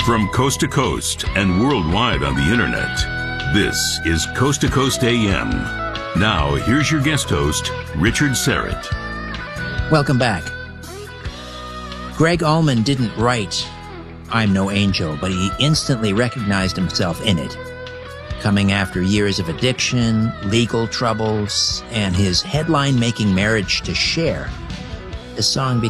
From coast to coast and worldwide on the internet, this is Coast to Coast AM. Now, here's your guest host, Richard Syrett. Welcome back. Gregg Allman didn't write I'm No Angel, but he instantly recognized himself in it. Coming after years of addiction, legal troubles, and his headline-making marriage to Cher, the song